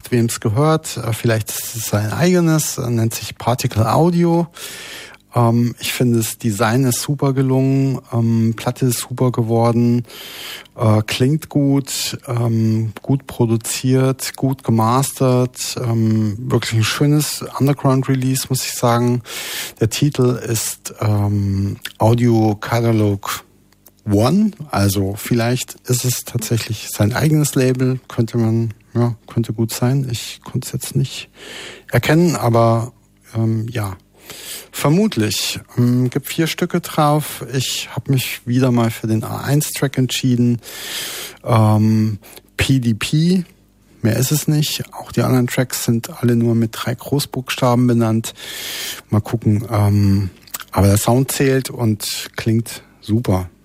nicht, wem es gehört. Vielleicht ist es sein eigenes, nennt sich Particle Audio. Ich finde, das Design ist super gelungen, Platte ist super geworden, klingt gut, gut produziert, gut gemastert, wirklich ein schönes Underground-Release, muss ich sagen. Der Titel ist Audio Catalog One, also vielleicht ist es tatsächlich sein eigenes Label, könnte gut sein. Ich konnte es jetzt nicht erkennen, aber ja. Vermutlich. Gibt 4 Stücke drauf. Ich habe mich wieder mal für den A1-Track entschieden. PDP, mehr ist es nicht. Auch die anderen Tracks sind alle nur mit 3 Großbuchstaben benannt. Mal gucken. Aber der Sound zählt und klingt super.